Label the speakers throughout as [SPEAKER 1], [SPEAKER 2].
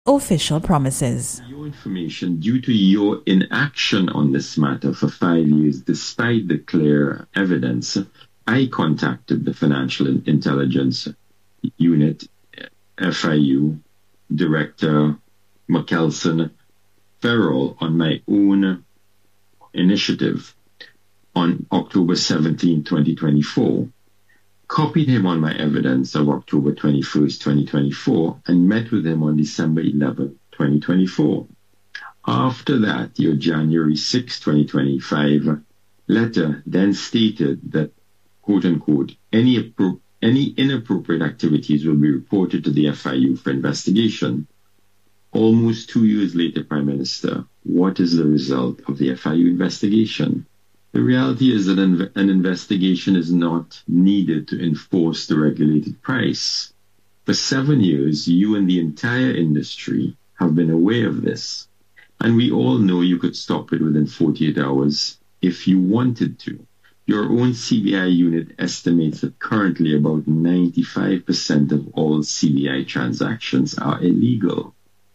[SPEAKER 1] official promises.
[SPEAKER 2] Your information, due to your inaction on this matter for 5 years, despite the clear evidence, I contacted the Financial Intelligence Unit, FIU, Director McKelson Ferrell on my own initiative on October 17, 2024, copied him on my evidence of October 21st, 2024, and met with him on December 11, 2024. After that, your January 6, 2025 letter then stated that, quote unquote, any inappropriate activities will be reported to the FIU for investigation. Almost 2 years later, Prime Minister, what is the result of the FIU investigation? The reality is that an investigation is not needed to enforce the regulated price. For 7 years, you and the entire industry have been aware of this. And we all know you could stop it within 48 hours if you wanted to. Your own CBI unit estimates that currently about 95% of all CBI transactions are illegal.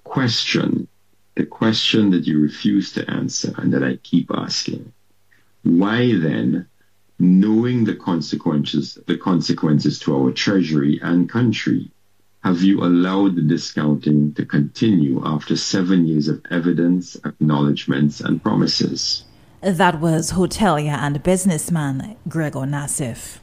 [SPEAKER 2] The question that you refuse to answer and that I keep asking. Why then, knowing the consequences to our treasury and country, have you allowed the discounting to continue after 7 years of evidence, acknowledgements, and promises?
[SPEAKER 1] That was hotelier and businessman Gregor Nassif.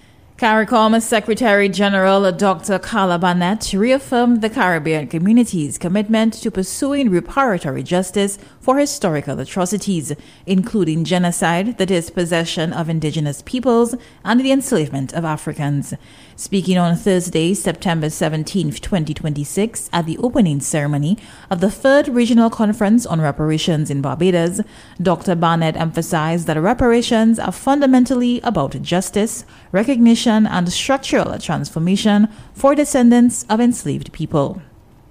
[SPEAKER 1] CARICOM Secretary General Dr. Carla Barnett reaffirmed the Caribbean community's commitment to pursuing reparatory justice for historical atrocities, including genocide, the dispossession of indigenous peoples, and the enslavement of Africans. Speaking on Thursday, September 17, 2026, at the opening ceremony of the 3rd Regional Conference on Reparations in Barbados, Dr. Barnett emphasized that reparations are fundamentally about justice, recognition, and structural transformation for descendants of enslaved people.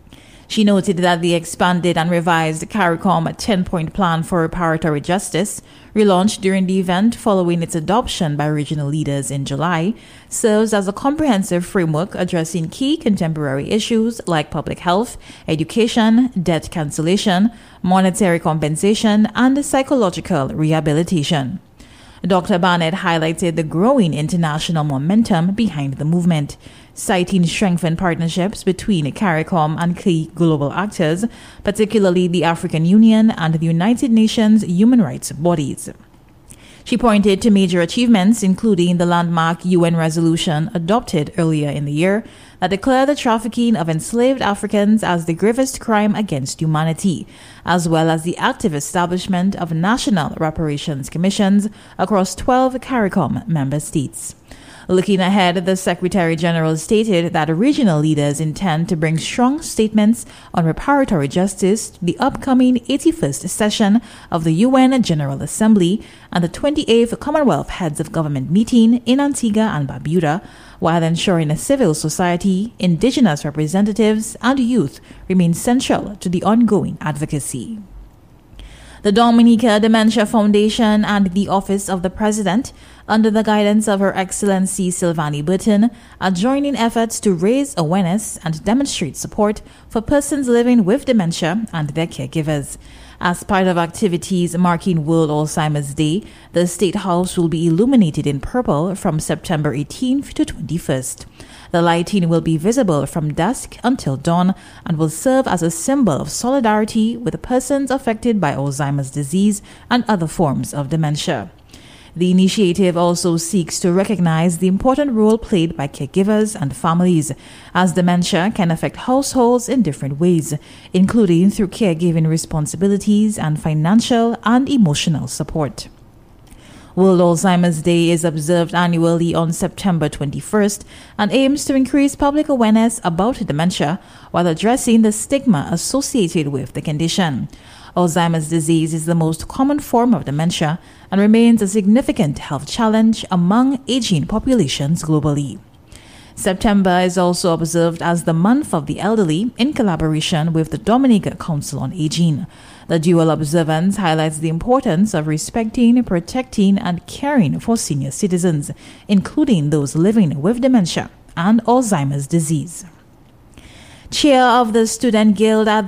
[SPEAKER 1] She noted that the expanded and revised CARICOM 10-point plan for reparatory justice, relaunched during the event following its adoption by regional leaders in July, serves as a comprehensive framework addressing key contemporary issues like public health, education, debt cancellation, monetary compensation, and psychological rehabilitation. Dr. Barnett highlighted the growing international momentum behind the movement, citing strengthened partnerships between CARICOM and key global actors, particularly the African Union and the United Nations human rights bodies. She pointed to major achievements, including the landmark UN resolution adopted earlier in the year that declared the trafficking of enslaved Africans as the gravest crime against humanity, as well as the active establishment of national reparations commissions across 12 CARICOM member states. Looking ahead, the Secretary General stated that regional leaders intend to bring strong statements on reparatory justice to the upcoming 81st session of the UN General Assembly and the 28th Commonwealth Heads of Government meeting in Antigua and Barbuda, while ensuring a civil society, indigenous representatives, and youth remain central to the ongoing advocacy. The Dominica Dementia Foundation and the Office of the President, under the guidance of Her Excellency Sylvanie Burton, are joining efforts to raise awareness and demonstrate support for persons living with dementia and their caregivers. As part of activities marking World Alzheimer's Day, the State House will be illuminated in purple from September 18th to 21st. The lighting will be visible from dusk until dawn and will serve as a symbol of solidarity with persons affected by Alzheimer's disease and other forms of dementia. The initiative also seeks to recognize the important role played by caregivers and families, as dementia can affect households in different ways, including through caregiving responsibilities and financial and emotional support. World Alzheimer's Day is observed annually on September 21st and aims to increase public awareness about dementia while addressing the stigma associated with the condition. Alzheimer's disease is the most common form of dementia and remains a significant health challenge among aging populations globally. September is also observed as the Month of the Elderly in collaboration with the Dominica Council on Aging. The dual observance highlights the importance of respecting, protecting, and caring for senior citizens, including those living with dementia and Alzheimer's disease. chair of the Student Guild at